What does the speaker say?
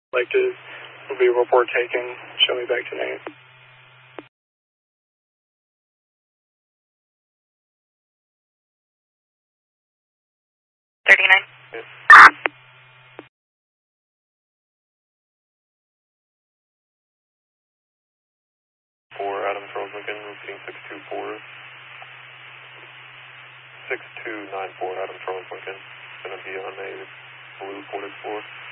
Like to be a report taken, show me back to name. Yes. 4 Adam Charles Lincoln, repeating 624. 6294 Adam Charles Lincoln, going to be on a blue Ford Explorer.